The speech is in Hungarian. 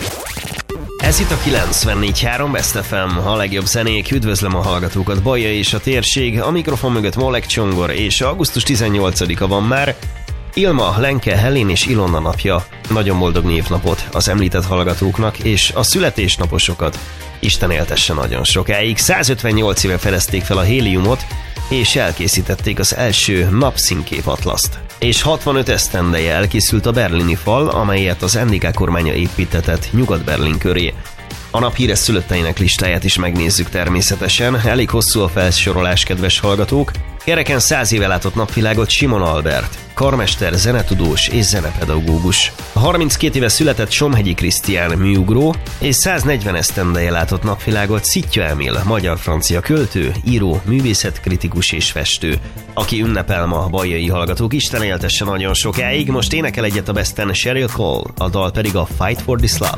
Ez itt a 94.3 Best FM, a legjobb zenék, üdvözlöm a hallgatókat, Baja és a térség, a mikrofon mögött Molek Csongor, és augusztus 18-a van már, Ilma, Lenke, Hellén és Ilona napja. Nagyon boldog névnapot az említett hallgatóknak, és a születésnaposokat Isten éltesse nagyon sokáig. 158 éve fedezték fel a héliumot, és elkészítették az első napszínképatlaszt. És 65 esztendeje elkészült a berlini fal, amelyet az NDK kormánya építetett Nyugat-Berlin köré. A nap híres szülötteinek listáját is megnézzük természetesen, elég hosszú a felsorolás, kedves hallgatók. Kereken 100 éve látott napvilágot Simon Albert, karmester, zenetudós és zenepedagógus. A 32 éve született Somhegyi Krisztián, műugró, és 140 esztendeje látott napvilágot Szitja Emil, magyar-francia költő, író, művészetkritikus és festő, aki ünnepel ma, bajai hallgatók, Isten éltesse nagyon sokáig. Most énekel egyet a Besten Sheryl Cole, a dal pedig a Fight for This Love.